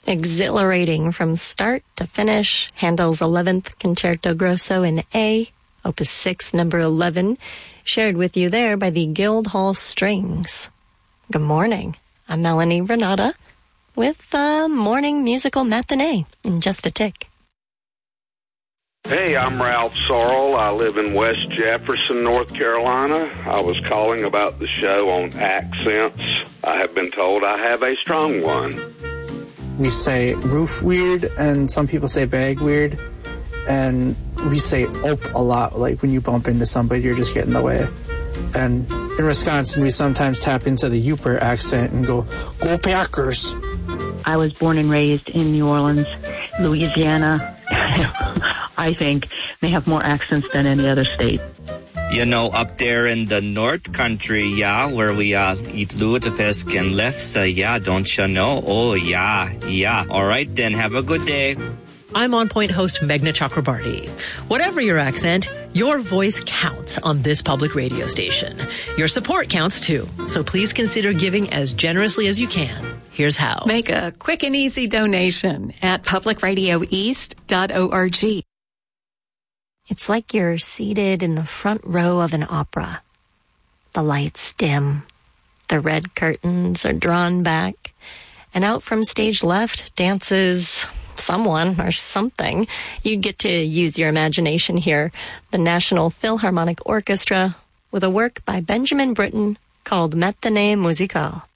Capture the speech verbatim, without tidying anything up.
Exhilarating from start to finish, Handel's eleventh Concerto Grosso in A, Opus six, number eleven, shared with you there by the Guildhall Strings. Good morning. I'm Melanie Renata with a morning musical matinee in just a tick. Hey, I'm Ralph Sorrell. I live in West Jefferson, North Carolina. I was calling about the show on accents. I have been told I have a strong one. We say roof weird, and some people say bag weird, and we say ope a lot. Like when you bump into somebody, you're just getting in the way. And in Wisconsin, we sometimes tap into the Yooper accent and go, "Go Packers." I was born and raised in New Orleans, Louisiana. I think they have more accents than any other state. You know, up there in the North Country, yeah, where we uh, eat lutefisk and lefse, yeah, don't you know? Oh, yeah, yeah. All right, then, have a good day. I'm On Point host Meghna Chakrabarti. Whatever your accent, your voice counts on this public radio station. Your support counts too, so please consider giving as generously as you can. Here's how. Make a quick and easy donation at public radio east dot org. It's like you're seated in the front row of an opera. The lights dim, the red curtains are drawn back, and out from stage left dances someone or something. You'd get to use your imagination here. The National Philharmonic Orchestra with a work by Benjamin Britten called Matinée Musicale.